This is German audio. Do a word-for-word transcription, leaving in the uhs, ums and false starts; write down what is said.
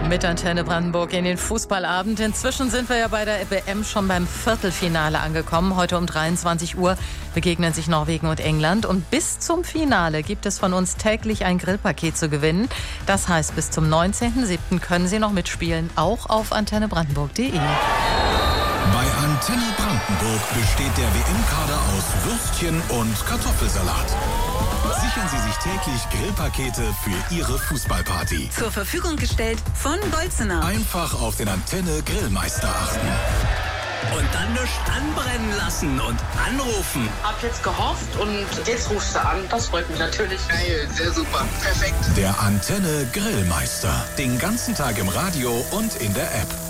Mit Antenne Brandenburg in den Fußballabend. Inzwischen sind wir ja bei der W M schon beim Viertelfinale angekommen. Heute um dreiundzwanzig Uhr begegnen sich Norwegen und England. Und bis zum Finale gibt es von uns täglich ein Grillpaket zu gewinnen. Das heißt, bis zum neunzehnten siebten können Sie noch mitspielen, auch auf antenne brandenburg punkt de. Bei Antenne Brandenburg besteht der W M-Kader aus Würstchen und Kartoffelsalat. Sichern Sie sich täglich Grillpakete für Ihre Fußballparty. Zur Verfügung gestellt von Bolzener. Einfach auf den Antenne Grillmeister achten. Und dann nichts anbrennen lassen und anrufen. Hab jetzt gehofft und jetzt rufst du an. Das freut mich natürlich. Geil, sehr super, perfekt. Der Antenne Grillmeister. Den ganzen Tag im Radio und in der App.